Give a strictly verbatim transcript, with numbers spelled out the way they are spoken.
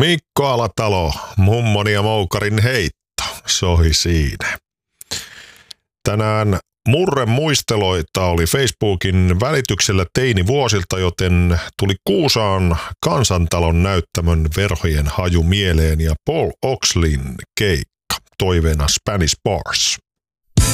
Mikko Alatalo, mummoni ja moukarin heitto, sohi siinä. Tänään murre muisteloita oli Facebookin välityksellä teinivuosilta, joten tuli Kuusaan Kansantalon näyttämön Verhojen haju mieleen ja Paul Oxleyn keikka, toiveena Spanish Bars.